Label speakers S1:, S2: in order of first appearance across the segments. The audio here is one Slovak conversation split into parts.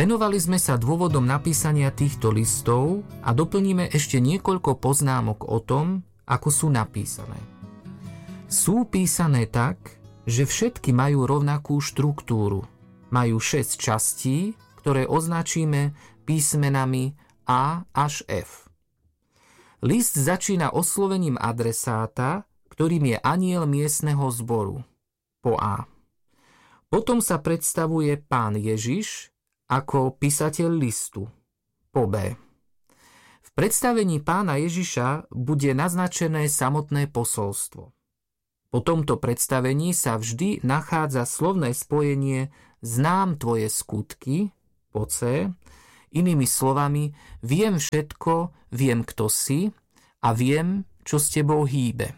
S1: Venovali sme sa dôvodom napísania týchto listov a doplníme ešte niekoľko poznámok o tom, ako sú napísané. Sú písané tak, že všetky majú rovnakú štruktúru. Majú 6 častí, ktoré označíme písmenami A až F. List začína oslovením adresáta, ktorým je anjel miestneho zboru, po A. Potom sa predstavuje Pán Ježiš ako písateľ listu, po B. V predstavení Pána Ježiša bude naznačené samotné posolstvo. Po tomto predstavení sa vždy nachádza slovné spojenie znám tvoje skutky, po C, inými slovami viem všetko, viem kto si a viem, čo s tebou hýbe.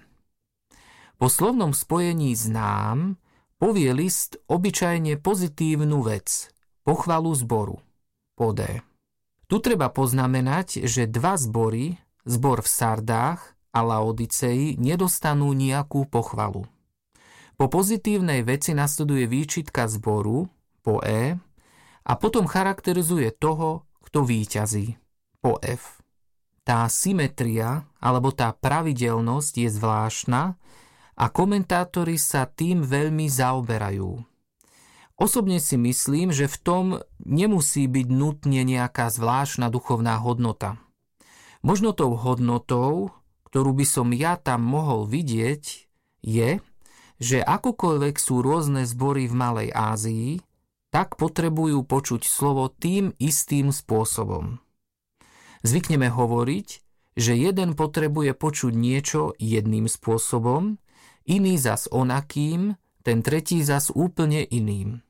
S1: Po slovnom spojení znám povie list obyčajne pozitívnu vec, pochvalu zboru, po D. Tu treba poznamenať, že dva zbory, zbor v Sardách a Laodicei, nedostanú nejakú pochvalu. Po pozitívnej veci nasleduje výčitka zboru, po E, a potom charakterizuje toho, kto víťazí, po F. Tá symetria alebo tá pravidelnosť je zvláštna a komentátori sa tým veľmi zaoberajú. Osobne si myslím, že v tom nemusí byť nutne nejaká zvláštna duchovná hodnota. Možno tou hodnotou, ktorú by som ja tam mohol vidieť, je, že akokoľvek sú rôzne zbory v Malej Ázii, tak potrebujú počuť slovo tým istým spôsobom. Zvykneme hovoriť, že jeden potrebuje počuť niečo jedným spôsobom, iný zas onakým, ten tretí zas úplne iným.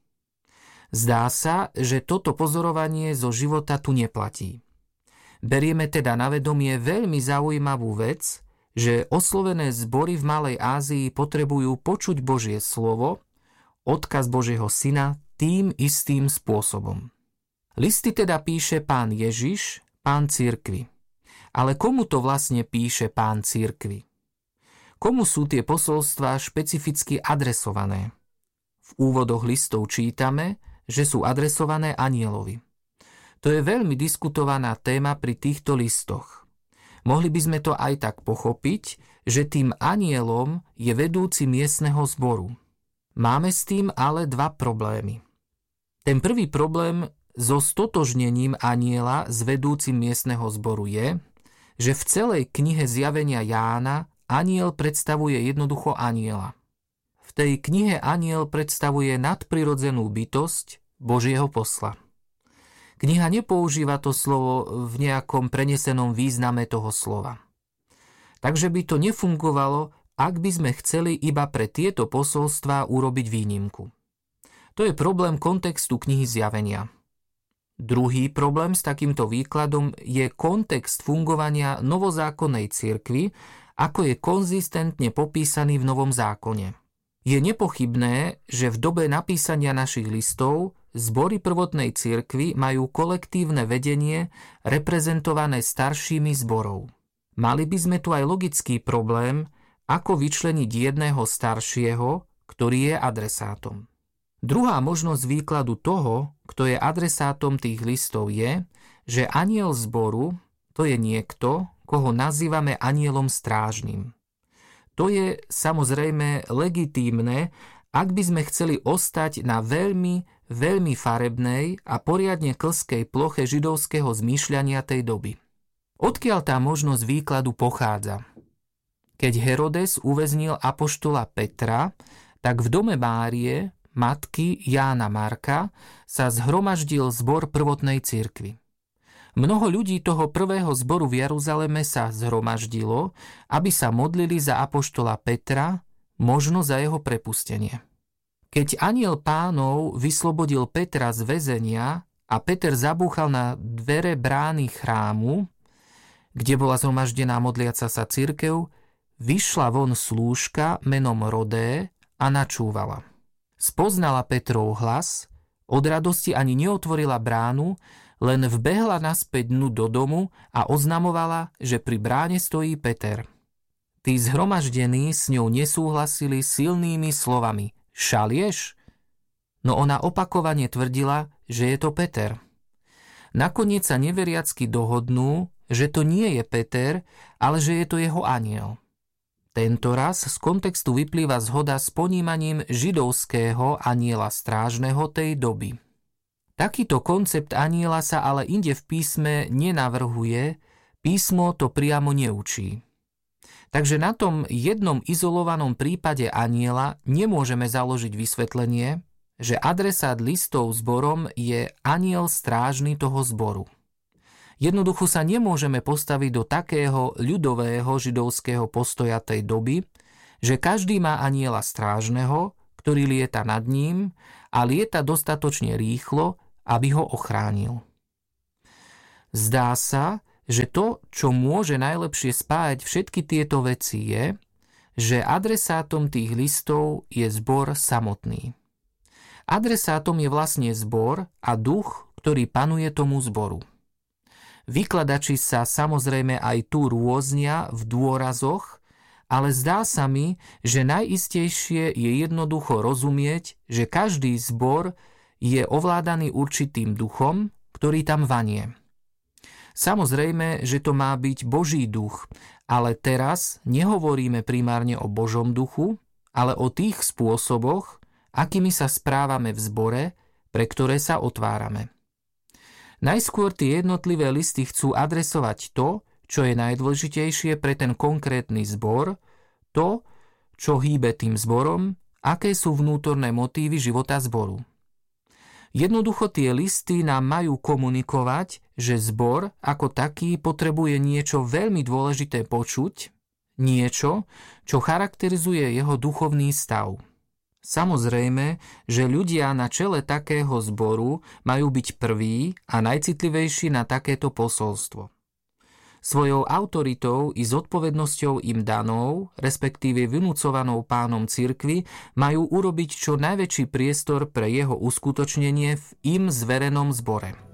S1: Zdá sa, že toto pozorovanie zo života tu neplatí. Berieme teda na vedomie veľmi zaujímavú vec, že oslovené zbory v Malej Ázii potrebujú počuť Božie slovo, odkaz Božieho Syna tým istým spôsobom. Listy teda píše Pán Ježiš, Pán cirkvi. Ale komu to vlastne píše Pán cirkvi? Komu sú tie posolstvá špecificky adresované? V úvodoch listov čítame, že sú adresované anjelovi. To je veľmi diskutovaná téma pri týchto listoch. Mohli by sme to aj tak pochopiť, že tým anjelom je vedúci miestneho zboru. Máme s tým ale dva problémy. Ten prvý problém so stotožnením anjela s vedúcim miestneho zboru je, že v celej knihe Zjavenia Jána anjel predstavuje jednoducho anjela. V tej knihe anjel predstavuje nadprirodzenú bytosť Božieho posla. Kniha nepoužíva to slovo v nejakom prenesenom význame toho slova. Takže by to nefungovalo, ak by sme chceli iba pre tieto posolstvá urobiť výnimku. To je problém kontextu knihy Zjavenia. Druhý problém s takýmto výkladom je kontext fungovania novozákonnej cirkvi, ako je konzistentne popísaný v Novom zákone. Je nepochybné, že v dobe napísania našich listov zbory prvotnej cirkvi majú kolektívne vedenie reprezentované staršími zborov. Mali by sme tu aj logický problém, ako vyčleniť jedného staršieho, ktorý je adresátom. Druhá možnosť výkladu toho, kto je adresátom tých listov je, že anjel zboru to je niekto, koho nazývame anjelom strážnym. To je samozrejme legitímne, ak by sme chceli ostať na veľmi farebnej a poriadne klskej ploche židovského zmýšľania tej doby. Odkiaľ tá možnosť výkladu pochádza? Keď Herodes uväznil apoštola Petra, tak v dome Márie, matky Jána Marka, sa zhromaždil zbor prvotnej cirkvi. Mnoho ľudí toho prvého zboru v Jeruzaleme sa zhromaždilo, aby sa modlili za apoštola Petra, možno za jeho prepustenie. Keď anjel Pánov vyslobodil Petra z väzenia a Peter zabúchal na dvere brány chrámu, kde bola zhromaždená modliaca sa cirkev, vyšla von slúžka menom Rodé a načúvala. Spoznala Petrov hlas, od radosti ani neotvorila bránu, len vbehla naspäť dnu do domu a oznamovala, že pri bráne stojí Peter. Tí zhromaždení s ňou nesúhlasili silnými slovami: Šalieš? No ona opakovane tvrdila, že je to Peter. Nakoniec sa neveriacky dohodnú, že to nie je Peter, ale že je to jeho anjel. Tento raz z kontextu vyplýva zhoda s ponímaním židovského anjela strážneho tej doby. Takýto koncept anjela sa ale inde v písme nenavrhuje, písmo to priamo neučí. Takže na tom jednom izolovanom prípade anjela nemôžeme založiť vysvetlenie, že adresát listov zborom je anjel strážny toho zboru. Jednoducho sa nemôžeme postaviť do takého ľudového židovského postoja tej doby, že každý má anjela strážneho, ktorý lieta nad ním a lieta dostatočne rýchlo, aby ho ochránil. Zdá sa, že to, čo môže najlepšie spájať všetky tieto veci je, že adresátom tých listov je zbor samotný. Adresátom je vlastne zbor a duch, ktorý panuje tomu zboru. Vykladači sa samozrejme aj tu rôznia v dôrazoch, ale zdá sa mi, že najistejšie je jednoducho rozumieť, že každý zbor je ovládaný určitým duchom, ktorý tam vanie. Samozrejme, že to má byť Boží duch, ale teraz nehovoríme primárne o Božom duchu, ale o tých spôsoboch, akými sa správame v zbore, pre ktoré sa otvárame. Najskôr tie jednotlivé listy chcú adresovať to, čo je najdôležitejšie pre ten konkrétny zbor, to, čo hýbe tým zborom, aké sú vnútorné motívy života zboru. Jednoducho tie listy nám majú komunikovať, že zbor ako taký potrebuje niečo veľmi dôležité počuť, niečo, čo charakterizuje jeho duchovný stav. Samozrejme, že ľudia na čele takého zboru majú byť prví a najcitlivejší na takéto posolstvo. Svojou autoritou i zodpovednosťou im danou, respektíve vynúcovanou pánom cirkvi, majú urobiť čo najväčší priestor pre jeho uskutočnenie v im zverenom zbore.